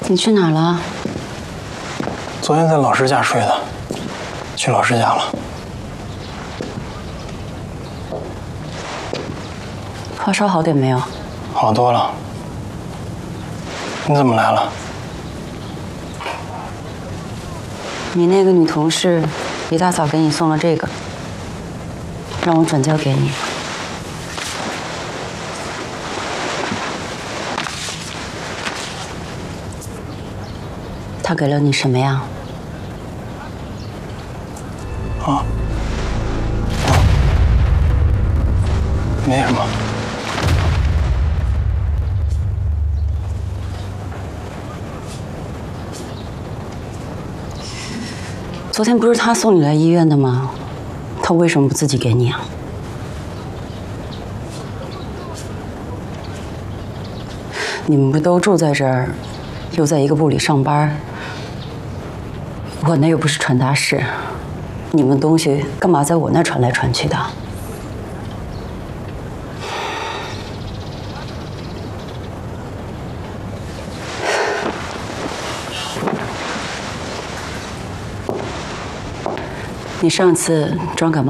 你去哪儿了？ 昨天在老师家睡的，去老师家了。 发烧好点没有？ 好多了。你怎么来了？ 你那个女同事一大早给你送了这个，让我转交给你。他给了你什么呀？ 啊？没什么。 昨天不是他送你来医院的吗？他为什么不自己给你啊？你们不都住在这儿，又在一个部里上班？我那又不是传达室，你们东西干嘛在我那传来传去的？你上次装感冒